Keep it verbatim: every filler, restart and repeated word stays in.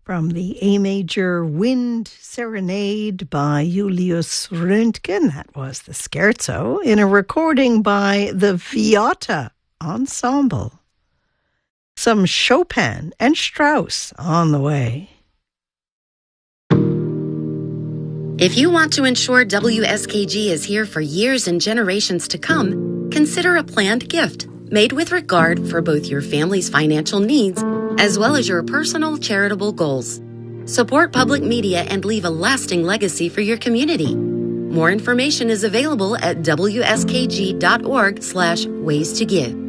from the A major Wind Serenade by Julius Röntgen. That was the scherzo in a recording by the Viotta Ensemble. Some Chopin and Strauss on the way. If you want to ensure W S K G is here for years and generations to come, consider a planned gift made with regard for both your family's financial needs as well as your personal charitable goals. Support public media and leave a lasting legacy for your community. More information is available at W S K G dot org slash ways to give.